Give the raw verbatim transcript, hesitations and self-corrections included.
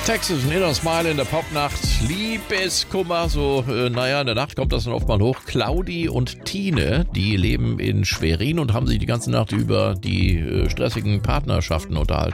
Texas und Inner Smile in der Popnacht. Liebeskummer, so, äh, naja, in der Nacht kommt das dann oft mal hoch. Claudi und Tine, die leben in Schwerin und haben sich die ganze Nacht über die äh, stressigen Partnerschaften unterhalten.